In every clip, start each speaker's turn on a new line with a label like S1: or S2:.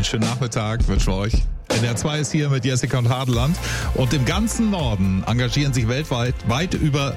S1: Einen schönen Nachmittag wünschen wir euch. NDR 2 ist hier mit Jessica und Hadeland. Und im ganzen Norden engagieren sich weltweit weit über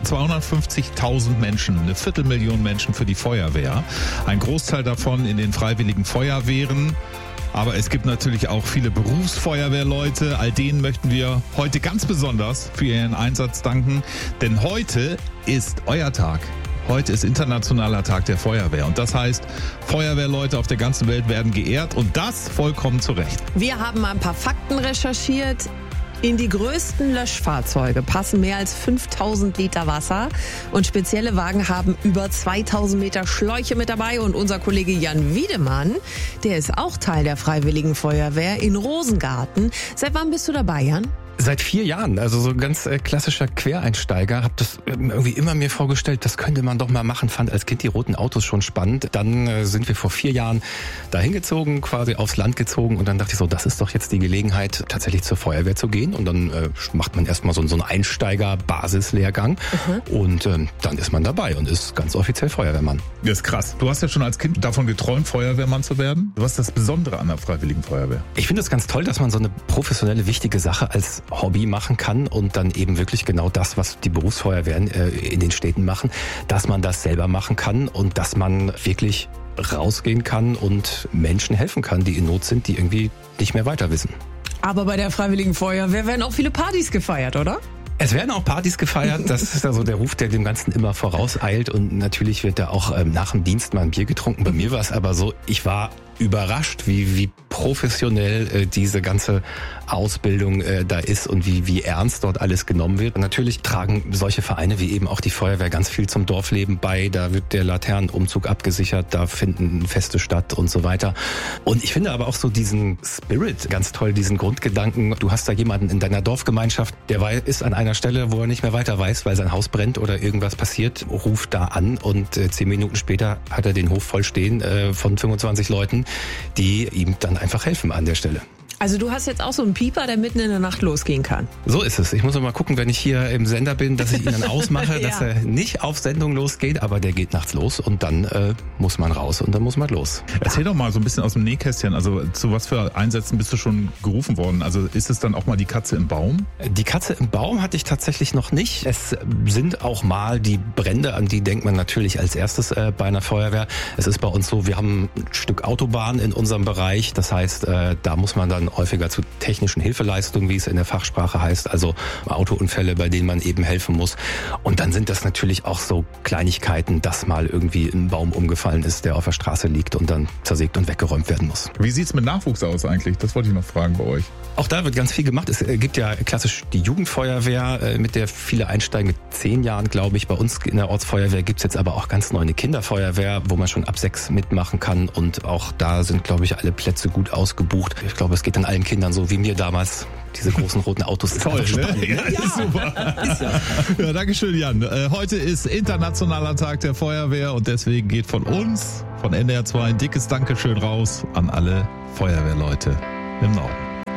S1: 250.000 Menschen, 250.000 Menschen für die Feuerwehr. Ein Großteil davon in den freiwilligen Feuerwehren. Aber es gibt natürlich auch viele Berufsfeuerwehrleute. All denen möchten wir heute ganz besonders für ihren Einsatz danken. Denn heute ist euer Tag. Heute ist Internationaler Tag der Feuerwehr. Und das heißt, Feuerwehrleute auf der ganzen Welt werden geehrt. Und das vollkommen zu Recht.
S2: Wir haben mal ein paar Fakten recherchiert. In die größten Löschfahrzeuge passen mehr als 5000 Liter Wasser. Und spezielle Wagen haben über 2000 Meter Schläuche mit dabei. Und unser Kollege Jan Wiedemann, der ist auch Teil der Freiwilligen Feuerwehr in Rosengarten. Seit wann bist du dabei, Jan?
S3: Seit 4 Jahren, also so ein ganz klassischer Quereinsteiger, habe das irgendwie immer mir vorgestellt, das könnte man doch mal machen, fand als Kind die roten Autos schon spannend. Dann sind wir vor 4 Jahren dahin gezogen, quasi aufs Land gezogen und dann dachte ich so, das ist doch jetzt die Gelegenheit, tatsächlich zur Feuerwehr zu gehen und dann macht man erstmal so einen Einsteiger-Basislehrgang und dann ist man dabei und ist ganz offiziell Feuerwehrmann.
S1: Das ist krass. Du hast ja schon als Kind davon geträumt, Feuerwehrmann zu werden. Was ist das Besondere an der Freiwilligen Feuerwehr?
S3: Ich finde es ganz toll, dass man so eine professionelle, wichtige Sache als Hobby machen kann und dann eben wirklich genau das, was die Berufsfeuerwehren in den Städten machen, dass man das selber machen kann und dass man wirklich rausgehen kann und Menschen helfen kann, die in Not sind, die irgendwie nicht mehr weiter wissen.
S2: Aber bei der Freiwilligen Feuerwehr werden auch viele Partys gefeiert, oder?
S3: Es werden auch Partys gefeiert, das ist also der Ruf, der dem Ganzen immer vorauseilt und natürlich wird da auch nach dem Dienst mal ein Bier getrunken. Bei mir war es aber so, ich war überrascht, wie professionell diese ganze Ausbildung da ist und wie ernst dort alles genommen wird. Und natürlich tragen solche Vereine wie eben auch die Feuerwehr ganz viel zum Dorfleben bei. Da wird der Laternenumzug abgesichert, da finden Feste statt und so weiter. Und ich finde aber auch so diesen Spirit ganz toll, diesen Grundgedanken. Du hast da jemanden in deiner Dorfgemeinschaft, der ist an einer Stelle, wo er nicht mehr weiter weiß, weil sein Haus brennt oder irgendwas passiert, ruft da an und 10 Minuten später hat er den Hof voll stehen von 25 Leuten, die ihm dann einfach helfen an der Stelle.
S2: Also du hast jetzt auch so einen Pieper, der mitten in der Nacht losgehen kann.
S3: So ist es. Ich muss noch mal gucken, wenn ich hier im Sender bin, dass ich ihn dann ausmache, dass er nicht auf Sendung losgeht, aber der geht nachts los und dann muss man raus und dann muss man los.
S1: Erzähl doch mal so ein bisschen aus dem Nähkästchen, also zu was für Einsätzen bist du schon gerufen worden? Also ist es dann auch mal die Katze im Baum?
S3: Die Katze im Baum hatte ich tatsächlich noch nicht. Es sind auch mal die Brände, an die denkt man natürlich als erstes bei einer Feuerwehr. Es ist bei uns so, wir haben ein Stück Autobahn in unserem Bereich, das heißt, da muss man dann häufiger zu technischen Hilfeleistungen, wie es in der Fachsprache heißt, also Autounfälle, bei denen man eben helfen muss. Und dann sind das natürlich auch so Kleinigkeiten, dass mal irgendwie ein Baum umgefallen ist, der auf der Straße liegt und dann zersägt und weggeräumt werden muss.
S1: Wie sieht's mit Nachwuchs aus eigentlich? Das wollte ich noch fragen bei euch.
S3: Auch da wird ganz viel gemacht. Es gibt ja klassisch die Jugendfeuerwehr, mit der viele einsteigen mit 10 Jahren, glaube ich. Bei uns in der Ortsfeuerwehr gibt's jetzt aber auch ganz neu eine Kinderfeuerwehr, wo man schon ab 6 mitmachen kann. Und auch da sind, glaube ich, alle Plätze gut ausgebucht. Ich glaube, es geht dann allen Kindern so wie mir damals. Diese großen roten Autos.
S1: Toll, ne? Ja, ist super. Ja, danke schön, Jan. Heute ist Internationaler Tag der Feuerwehr und deswegen geht von uns, von NDR 2, ein dickes Dankeschön raus an alle Feuerwehrleute im Norden.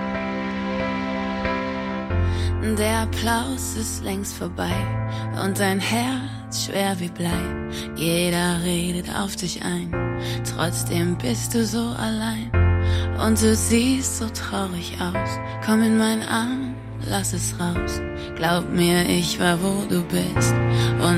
S4: Der Applaus ist längst vorbei und dein Herz schwer wie Blei. Jeder redet auf dich ein, trotzdem bist du so allein. Und du siehst so traurig aus, komm in meinen Arm, lass es raus. Glaub mir, ich war wo du bist und